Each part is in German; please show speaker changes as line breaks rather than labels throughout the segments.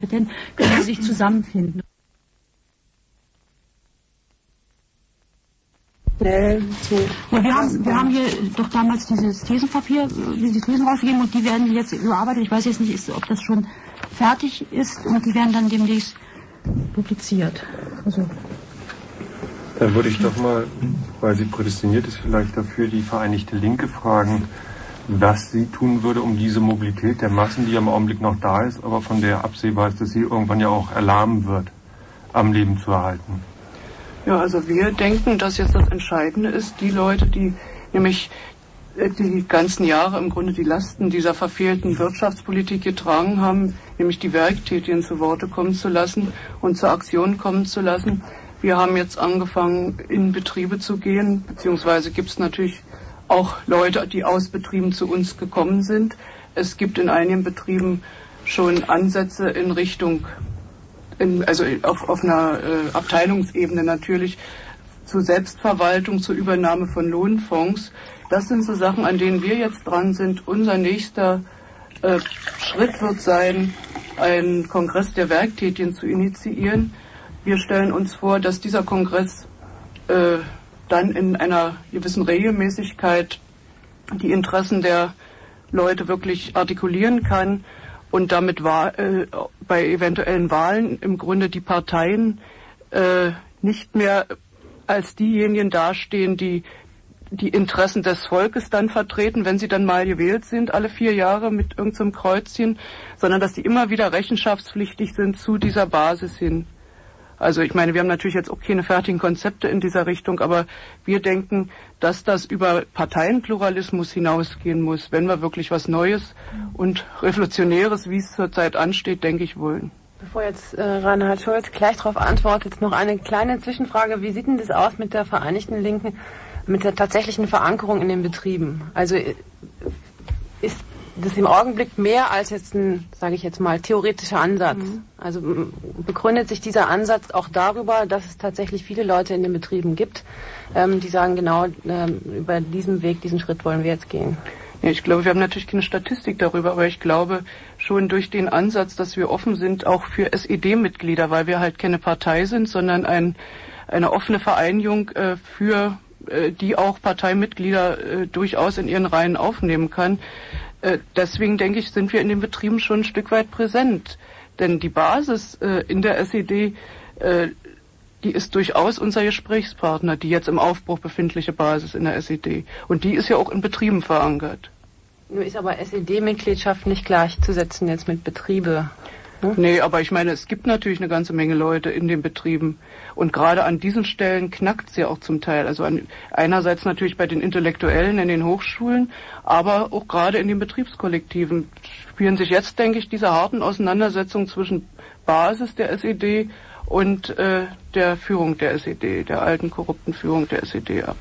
kompetent, können sie sich zusammenfinden.
Ja,
wir haben hier doch damals dieses Thesenpapier, diese Thesen rausgegeben und die werden jetzt überarbeitet. Ich weiß jetzt nicht, ob das schon fertig ist und die werden dann demnächst publiziert. Also.
Dann würde ich doch mal, weil sie prädestiniert ist, vielleicht dafür die Vereinigte Linke fragen, was sie tun würde, um diese Mobilität der Massen, die ja im Augenblick noch da ist, aber von der absehbar ist, dass sie irgendwann ja auch erlahmen wird, am Leben zu erhalten.
Ja, also wir denken, dass jetzt das Entscheidende ist, die Leute, die nämlich die ganzen Jahre im Grunde die Lasten dieser verfehlten Wirtschaftspolitik getragen haben, nämlich die Werktätigen zu Worte kommen zu lassen und zur Aktion kommen zu lassen. Wir haben jetzt angefangen, in Betriebe zu gehen, beziehungsweise gibt es natürlich auch Leute, die aus Betrieben zu uns gekommen sind. Es gibt in einigen Betrieben schon Ansätze in Richtung also auf einer Abteilungsebene natürlich, zur Selbstverwaltung, zur Übernahme von Lohnfonds. Das sind so Sachen, an denen wir jetzt dran sind. Unser nächster Schritt wird sein, einen Kongress der Werktätigen zu initiieren. Wir stellen uns vor, dass dieser Kongress dann in einer gewissen Regelmäßigkeit die Interessen der Leute wirklich artikulieren kann und damit bei eventuellen Wahlen im Grunde die Parteien nicht mehr als diejenigen dastehen, die die Interessen des Volkes dann vertreten, wenn sie dann mal gewählt sind, alle 4 Jahre mit irgendeinem Kreuzchen, sondern dass die immer wieder rechenschaftspflichtig sind zu dieser Basis hin. Also ich meine, wir haben natürlich jetzt auch keine fertigen Konzepte in dieser Richtung, aber wir denken, dass das über Parteienpluralismus hinausgehen muss, wenn wir wirklich was Neues und Revolutionäres, wie es zurzeit ansteht, denke ich, wollen.
Bevor jetzt Reinhard Scholz gleich darauf antwortet, noch eine kleine Zwischenfrage. Wie sieht denn das aus mit der Vereinigten Linken, mit der tatsächlichen Verankerung in den Betrieben? Also ist das im Augenblick mehr als jetzt ein, sage ich jetzt mal, theoretischer Ansatz? Also begründet sich dieser Ansatz auch darüber, dass es tatsächlich viele Leute in den Betrieben gibt, die sagen, genau, über diesen Weg, diesen Schritt wollen wir jetzt gehen?
Ja, ich glaube, wir haben natürlich keine Statistik darüber, aber ich glaube schon durch den Ansatz, dass wir offen sind, auch für SED-Mitglieder, weil wir halt keine Partei sind, sondern eine offene Vereinigung für die auch Parteimitglieder durchaus in ihren Reihen aufnehmen kann. Deswegen denke ich, sind wir in den Betrieben schon ein Stück weit präsent. Denn die Basis in der SED, die ist durchaus unser Gesprächspartner, die jetzt im Aufbruch befindliche Basis in der SED. Und die ist ja auch in Betrieben verankert.
Nur ist aber SED-Mitgliedschaft nicht gleichzusetzen jetzt mit Betriebe.
Nee, aber ich meine, es gibt natürlich eine ganze Menge Leute in den Betrieben. Und gerade an diesen Stellen knackt es ja auch zum Teil. Also einerseits natürlich bei den Intellektuellen in den Hochschulen, aber auch gerade in den Betriebskollektiven spielen sich jetzt, denke ich, diese harten Auseinandersetzungen zwischen Basis der SED und der Führung der SED, der alten korrupten Führung der SED ab.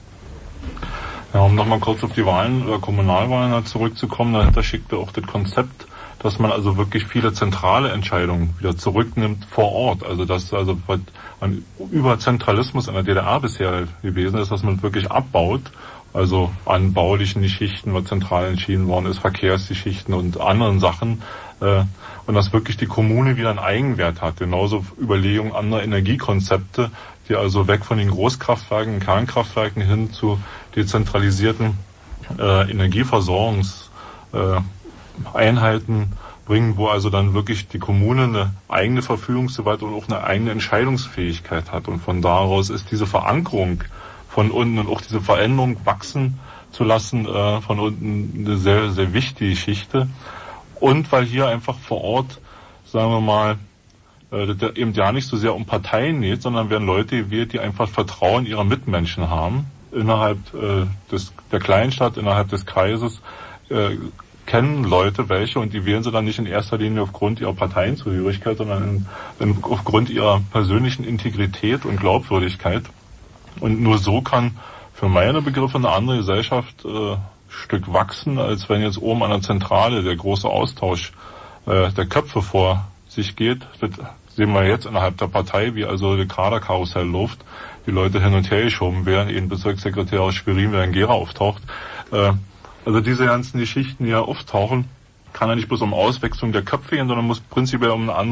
Ja, um nochmal kurz auf die Wahlen oder Kommunalwahlen zurückzukommen, dahinter schickte auch das Konzept, dass man also wirklich viele zentrale Entscheidungen wieder zurücknimmt vor Ort. Also dass also was an Überzentralismus in der DDR bisher gewesen ist, dass man wirklich abbaut, also an baulichen Schichten, was zentral entschieden worden ist, Verkehrsgeschichten und anderen Sachen, und dass wirklich die Kommune wieder einen Eigenwert hat. Genauso Überlegungen anderer Energiekonzepte, die also weg von den Großkraftwerken, Kernkraftwerken hin zu dezentralisierten Energieversorgungseinheiten bringen, wo also dann wirklich die Kommune eine eigene Verfügungsgewalt und auch eine eigene Entscheidungsfähigkeit hat. Und von daraus ist diese Verankerung von unten und auch diese Veränderung wachsen zu lassen von unten eine sehr, sehr wichtige Geschichte. Und weil hier einfach vor Ort, sagen wir mal, eben ja nicht so sehr um Parteien geht, sondern werden Leute gewählt, die einfach Vertrauen ihrer Mitmenschen haben. Innerhalb der Kleinstadt, innerhalb des Kreises kennen Leute welche und die wählen sie dann nicht in erster Linie aufgrund ihrer Parteienzugehörigkeit, sondern aufgrund ihrer persönlichen Integrität und Glaubwürdigkeit. Und nur so kann für meine Begriffe eine andere Gesellschaft Stück wachsen, als wenn jetzt oben an der Zentrale der große Austausch der Köpfe vor sich geht. Das sehen wir jetzt innerhalb der Partei, wie also die Kaderkarussell läuft, die Leute hin und her geschoben werden, ein Bezirkssekretär aus Schwerin, wer in Gera auftaucht. Also diese ganzen Geschichten, die ja auftauchen, kann ja nicht bloß um Auswechslung der Köpfe gehen, sondern muss prinzipiell um eine andere